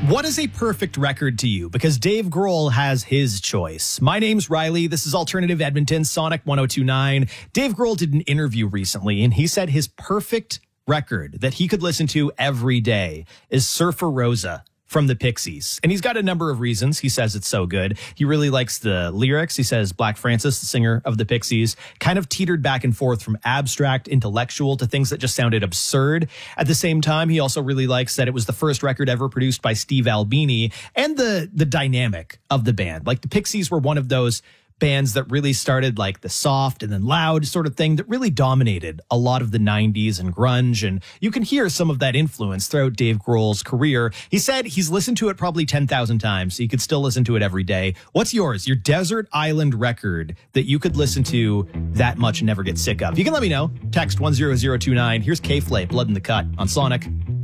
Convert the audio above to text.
What is a perfect record to you? Because Dave Grohl has his choice. My name's Riley. This is Alternative Edmonton, Sonic 1029. Dave Grohl did an interview recently, and he said his perfect record that he could listen to every day is Surfer Rosa from the Pixies. And he's got a number of reasons. He says it's so good. He really likes the lyrics. He says Black Francis, the singer of the Pixies, kind of teetered back and forth from abstract, intellectual to things that just sounded absurd. At the same time, he also really likes that it was the first record ever produced by Steve Albini and the dynamic of the band. Like the Pixies were one of those bands that really started like the soft and then loud sort of thing that really dominated a lot of the 90s and grunge. And you can hear some of that influence throughout Dave Grohl's career. He said he's listened to it probably 10,000 times. So he could still listen to it every day. What's yours? Your desert island record that you could listen to that much and never get sick of? You can let me know. Text 10029. Here's K-Flay, Blood in the Cut on Sonic.